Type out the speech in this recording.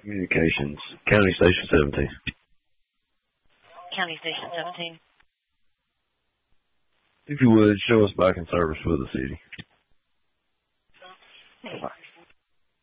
Communications. County Station 17. County Station 17. If you would, show us back in service with the city. Bye.